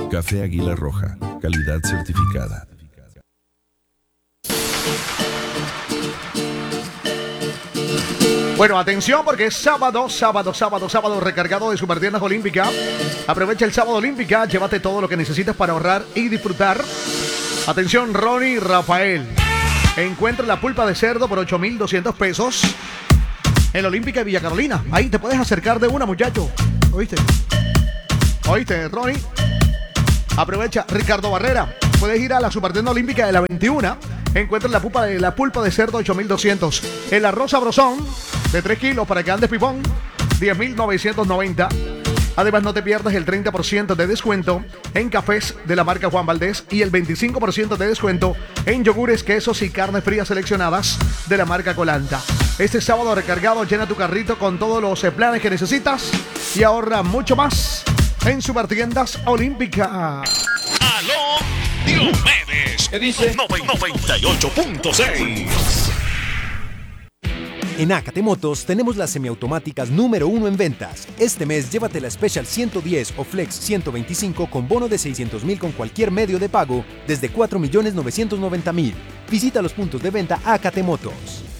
Café Águila Roja, calidad certificada. Bueno, atención porque es sábado recargado de Supertiendas Olímpica. Aprovecha el sábado Olímpica, llévate todo lo que necesitas para ahorrar y disfrutar. Atención, Ronnie y Rafael. Encuentra la pulpa de cerdo por 8,200 pesos en la Olímpica de Villa Carolina. Ahí te puedes acercar de una, muchacho. ¿Oíste, Ronnie? Aprovecha, Ricardo Barrera. Puedes ir a la Supertienda Olímpica de la 21. Encuentra la pulpa de cerdo 8,200. El arroz sabrosón de 3 kilos para que andes pipón, 10,990. Además, no te pierdas el 30% de descuento en cafés de la marca Juan Valdés y el 25% de descuento en yogures, quesos y carnes frías seleccionadas de la marca Colanta. Este sábado recargado, llena tu carrito con todos los planes que necesitas y ahorra mucho más en Supertiendas Olímpica. ¡Aló, Diomedes! ¿Qué dice? 98.6. En Acate Motos tenemos las semiautomáticas número 1 en ventas. Este mes llévate la Special 110 o Flex 125 con bono de 600,000 con cualquier medio de pago desde 4,990,000. Visita los puntos de venta Acate Motos.